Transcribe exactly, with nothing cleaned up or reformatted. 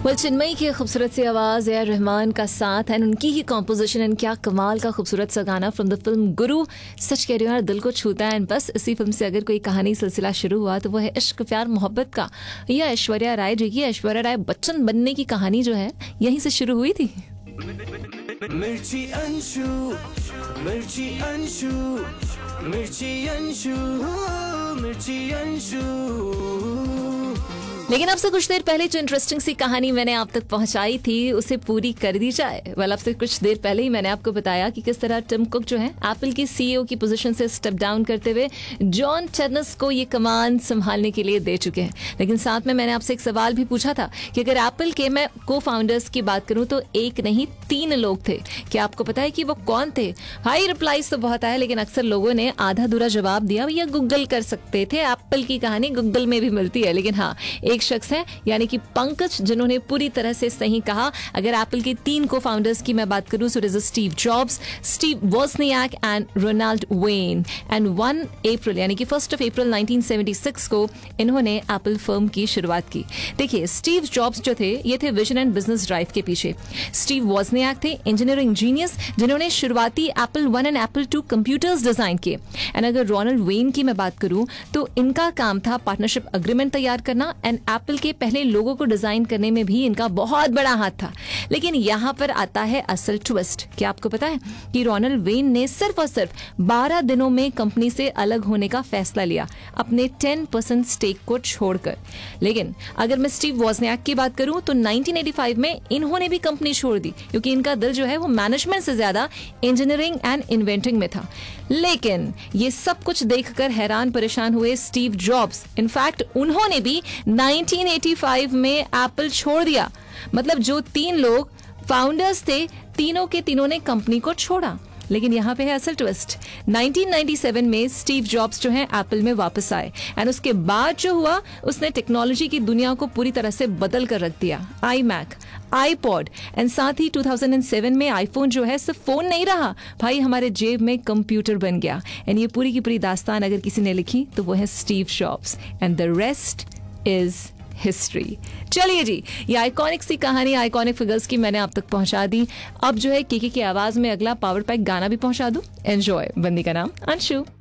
Well Chinmayi की खूबसूरत सी आवाज़ है, रहमान का साथ एंड उनकी ही कॉम्पोजिशन एंड क्या कमाल का खूबसूरत सा गाना फ्रॉम द फिल्म गुरु। सच कह रही हूँ यार, दिल को छूता है। एंड बस इसी फिल्म से अगर कोई कहानी सिलसिला शुरू हुआ तो वो है इश्क प्यार मोहब्बत का। यह ऐश्वर्या राय जो ये ऐश्वर्या राय बच्चन बनने की कहानी जो है यहीं से शुरू हुई थी। मिर्ची अंशु, मिर्ची अंशु, मिर्ची अंशु, मिर्ची अंशु। लेकिन अब से कुछ देर पहले जो इंटरेस्टिंग सी कहानी मैंने आप तक पहुंचाई थी उसे पूरी कर दी जाए। वेल अब से कुछ देर पहले ही मैंने आपको बताया कि किस तरह टिम कुक जो है एप्पल की सीईओ की पोजीशन से स्टेप डाउन करते हुए जॉन टेर्नस को ये कमान संभालने के लिए दे चुके हैं। लेकिन साथ में मैंने आपसे एक सवाल भी पूछा था कि अगर एप्पल के मैं को फाउंडर्स की बात करूं तो एक नहीं तीन लोग थे। क्या आपको पता है कि वो कौन थे? हाई रिप्लाईज तो बहुत आए लेकिन अक्सर लोगों ने आधा अधूरा जवाब दिया। भैया गूगल कर सकते थे, एप्पल की कहानी गूगल में भी मिलती है। लेकिन हाँ, एक शख्स है यानी कि पंकज जिन्होंने पूरी तरह से सही कहा। अगर एप्पल के तीन को फाउंडर्स की मैं बात करूं तो Steve jobs, Steve Wozniak and Ronald when. And one April यानी कि first of April nineteen seventy six को इन्होंने एप्पल फर्म की शुरुआत की। देखिए स्टीव जॉब्स जो थे ये थे विजन एंड बिजनेस ड्राइव के पीछे। स्टीव वोजनियाक थे इंजीनियरिंग जीनियस जिन्होंने शुरुआती Apple one and Apple to computers design किए। एंड अगर रोनाल्ड वेन की मैं बात करूं तो इनका काम था पार्टनरशिप अग्रीमेंट तैयार करना एंड एप्पल के पहले लोगों को डिजाइन करने में भी इनका बहुत बड़ा हाथ था। लेकिन यहां पर आता है असल ट्विस्ट। क्या आपको पता है कि रोनाल्ड वेन ने सिर्फ और सिर्फ बारह दिनों में कंपनी से अलग होने का फैसला लिया अपने टेन परसेंट स्टेक को छोड़कर। लेकिन अगर मैं स्टीव वोजनियाक की बात करूं तो नाइनटीन एटी फाइव में इन्होंने भी कंपनी छोड़ दी क्योंकि इनका दिल जो है वो मैनेजमेंट से ज्यादा इंजीनियरिंग एंड इन्वेंटिंग में था। लेकिन ये सब कुछ देखकर हैरान परेशान हुए स्टीव जॉब्स। इनफैक्ट उन्होंने भी नाइनटीन एटी फाइव में एप्पल छोड़ दिया। मतलब जो तीन लोग फाउंडर्स थे तीनों के तीनों ने कंपनी को छोड़ा। लेकिन यहाँ पे है असल ट्विस्ट। नाइनटीन नाइंटी सेवन में स्टीव जॉब्स जो है एप्पल में वापस आए एंड उसके बाद जो हुआ उसने टेक्नोलॉजी की दुनिया को पूरी तरह से बदल कर रख दिया। आई मैक, आईपॉड एंड साथ ही टू थाउजेंड सेवन में आईफोन जो है सिर्फ फोन नहीं रहा भाई, हमारे जेब में कंप्यूटर बन गया। एंड ये पूरी की पूरी दास्तान अगर किसी ने लिखी तो वो है Steve jobs and the rest is history. चलिए जी, ये आइकॉनिक सी कहानी आइकॉनिक फिगर्स की मैंने आप तक पहुंचा दी। अब जो है केके की आवाज में अगला पावर पैक गाना भी पहुंचा दूं। एंजॉय। बंदी का नाम अंशु।